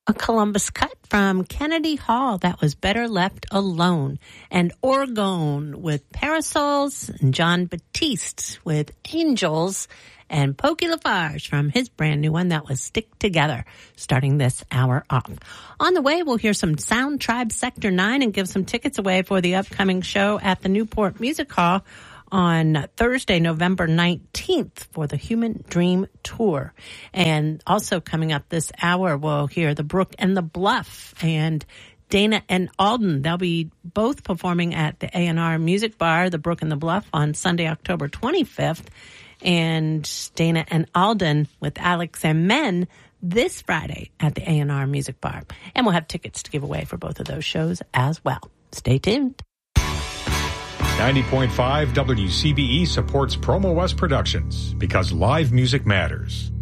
A Columbus cut from Kennedy Hall, that was Better Left Alone. And Orgone with Parasols, and John Batiste with Angels, and Pokey Lafarge from his brand new one, that was Stick Together, starting this hour off. On the way, we'll hear some Sound Tribe Sector 9 and give some tickets away for the upcoming show at the Newport Music Hall on Thursday, November 19th for the Human Dream Tour. And also coming up this hour, we'll hear the Brook and the Bluff and Dana and Alden. They'll be both performing at the A&R Music Bar, the Brook and the Bluff, on Sunday, October 25th. And Dana and Alden with Alex and Men this Friday at the A&R Music Bar. And we'll have tickets to give away for both of those shows as well. Stay tuned. 90.5 WCBE supports Promo West Productions because live music matters.